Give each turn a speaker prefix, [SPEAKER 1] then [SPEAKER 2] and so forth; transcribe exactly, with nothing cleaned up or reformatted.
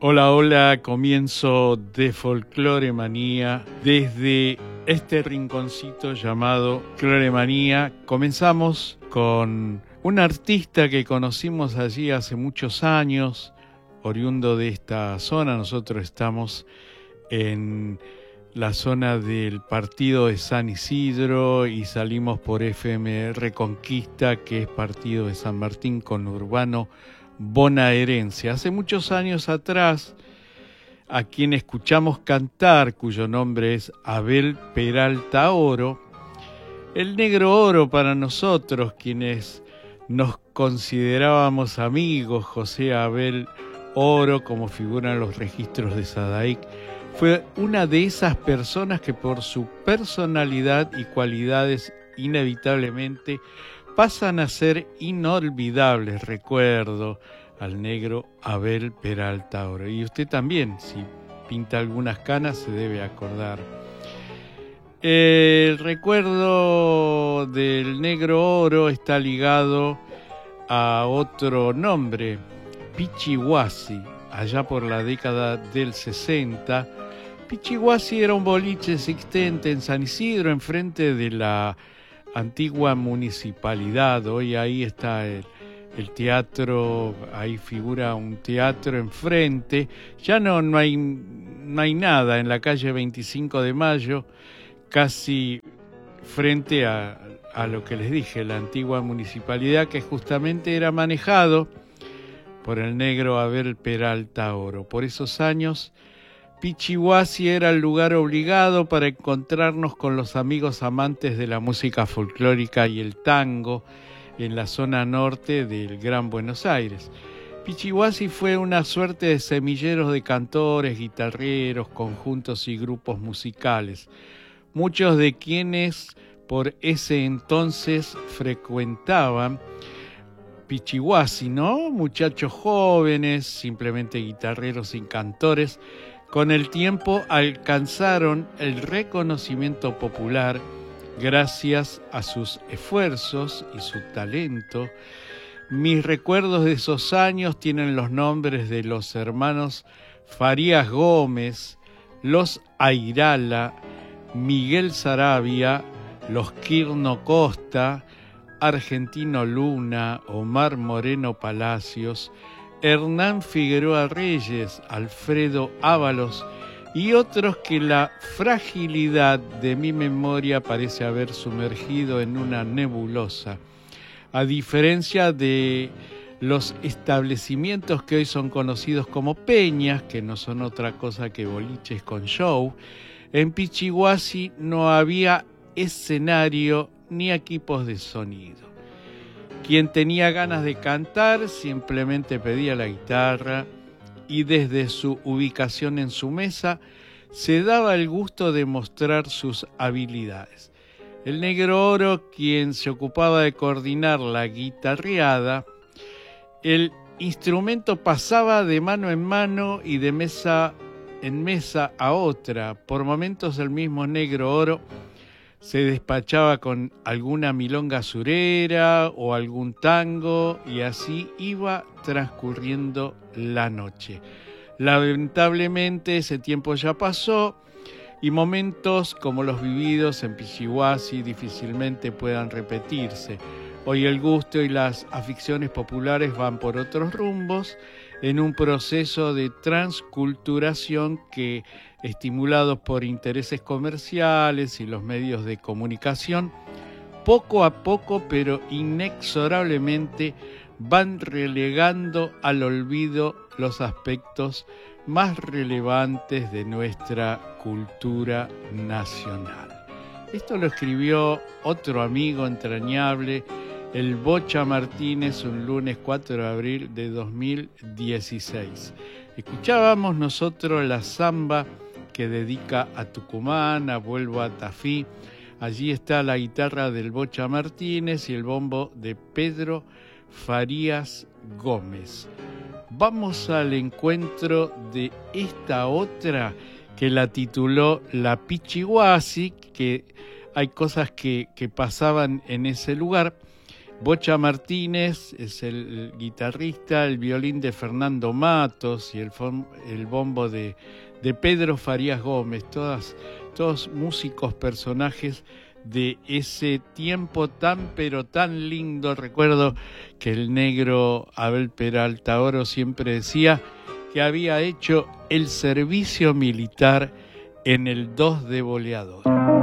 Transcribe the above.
[SPEAKER 1] Hola, hola, comienzo de Folclore Manía desde este rinconcito llamado Cloremanía. Comenzamos con un artista que conocimos allí hace muchos años, oriundo de esta zona. Nosotros estamos en la zona del partido de San Isidro y salimos por F M Reconquista, que es partido de San Martín con Urbano bonaerense. Hace muchos años atrás, a quien escuchamos cantar, cuyo nombre es Abel Peralta Oro, el Negro Oro para nosotros, quienes nos considerábamos amigos, José Abel Oro, como figuran los registros de Sadaic, fue una de esas personas que por su personalidad y cualidades inevitablemente pasan a ser inolvidables. Recuerdo al negro Abel Peralta Oro. Y usted también, si pinta algunas canas, se debe acordar. El recuerdo del Negro Oro está ligado a otro nombre, Pichihuasi. Allá por la década del sesenta, Pichihuasi era un boliche existente en San Isidro, enfrente de la antigua municipalidad. Hoy ahí está el, el teatro, ahí figura un teatro enfrente. Ya no, no, hay, no hay nada en la calle veinticinco de mayo, casi frente a, a lo que les dije, la antigua municipalidad, que justamente era manejado por el negro Abel Peralta Oro. Por esos años, Pichihuasi era el lugar obligado para encontrarnos con los amigos amantes de la música folclórica y el tango en la zona norte del Gran Buenos Aires. Pichihuasi fue una suerte de semilleros de cantores, guitarreros, conjuntos y grupos musicales, muchos de quienes por ese entonces frecuentaban Pichihuasi, ¿no? Muchachos jóvenes, simplemente guitarreros y cantores, con el tiempo alcanzaron el reconocimiento popular gracias a sus esfuerzos y su talento. Mis recuerdos de esos años tienen los nombres de los hermanos Farías Gómez, los Airala, Miguel Saravia, los Quirno Costa, Argentino Luna, Omar Moreno Palacios, Hernán Figueroa Reyes, Alfredo Ábalos y otros que la fragilidad de mi memoria parece haber sumergido en una nebulosa. A diferencia de los establecimientos que hoy son conocidos como peñas, que no son otra cosa que boliches con show, en Pichihuasi no había escenario ni equipos de sonido. Quien tenía ganas de cantar simplemente pedía la guitarra y desde su ubicación en su mesa se daba el gusto de mostrar sus habilidades. El Negro Oro, quien se ocupaba de coordinar la guitarreada, el instrumento pasaba de mano en mano y de mesa en mesa a otra. Por momentos el mismo Negro Oro se despachaba con alguna milonga surera o algún tango y así iba transcurriendo la noche. Lamentablemente ese tiempo ya pasó y momentos como los vividos en Pichihuasi difícilmente puedan repetirse. Hoy el gusto y las aficiones populares van por otros rumbos en un proceso de transculturación que, estimulados por intereses comerciales y los medios de comunicación, poco a poco pero inexorablemente van relegando al olvido los aspectos más relevantes de nuestra cultura nacional. Esto lo escribió otro amigo entrañable, el Bocha Martínez, un lunes cuatro de abril de dos mil dieciséis. Escuchábamos nosotros la samba que dedica a Tucumán, a Vuelvo a Tafí. Allí está la guitarra del Bocha Martínez y el bombo de Pedro Farías Gómez. Vamos al encuentro de esta otra que la tituló La Pichihuasi, que hay cosas que, que pasaban en ese lugar. Bocha Martínez es el guitarrista, el violín de Fernando Matos y el, el bombo de, de Pedro Farías Gómez, todas, todos músicos, personajes de ese tiempo tan pero tan lindo. Recuerdo que el negro Abel Peralta Oro siempre decía que había hecho el servicio militar en el dos de Boleador.